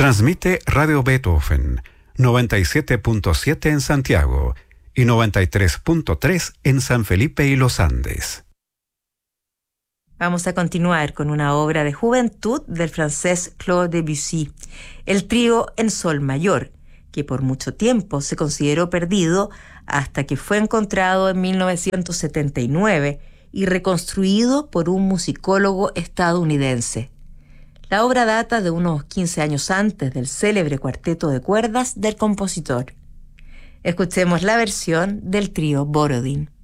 Transmite Radio Beethoven 97.7 en Santiago y 93.3 en San Felipe y Los Andes. Vamos a continuar con una obra de juventud del francés Claude Debussy, el trío en sol mayor, que por mucho tiempo se consideró perdido hasta que fue encontrado en 1979 y reconstruido por un musicólogo estadounidense. La obra data de unos 15 años antes del célebre cuarteto de cuerdas del compositor. Escuchemos la versión del trío Borodín.